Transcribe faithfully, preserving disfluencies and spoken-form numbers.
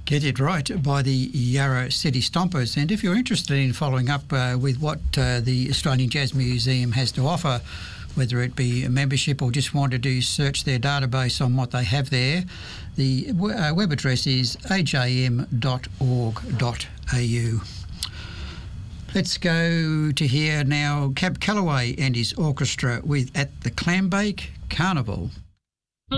Get It Right by the Yarra City Stompers. And if you're interested in following up uh, with what uh, the Australian Jazz Museum has to offer, whether it be a membership or just wanted to search their database on what they have there, the uh, web address is a j m dot org dot a u. Let's go to hear now Cab Calloway and his orchestra with At the Clambake Carnival.